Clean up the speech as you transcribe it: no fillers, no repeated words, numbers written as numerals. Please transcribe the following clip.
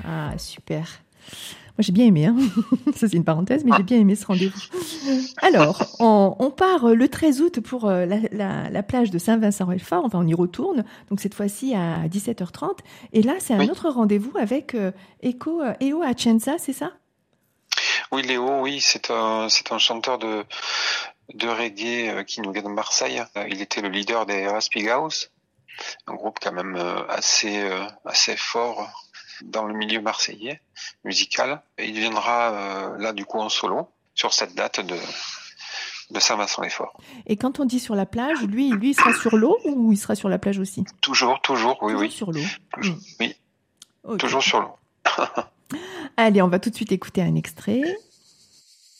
Ah, super. Moi, j'ai bien aimé. Hein. Ça, c'est une parenthèse, mais j'ai bien aimé ce rendez-vous. Alors, on part le 13 août pour la plage de Saint-Vincent-et-le-Fort. Enfin, on y retourne. Donc, cette fois-ci à 17h30. Et là, c'est un Oui, autre rendez-vous avec Eo Atienza, c'est ça? oui, Léo, oui, c'est un chanteur de reggae qui nous vient de Marseille. Il était le leader des Raspighouse, un groupe quand même assez fort dans le milieu marseillais musical. Et il viendra là du coup en solo sur cette date de Saint-Vincent-les-Forts. Et quand on dit sur la plage, lui, il sera sur l'eau ou il sera sur la plage aussi? Toujours, oui, Toujours oui, sur l'eau. oui, Ok. toujours sur l'eau. Allez, on va tout de suite écouter un extrait.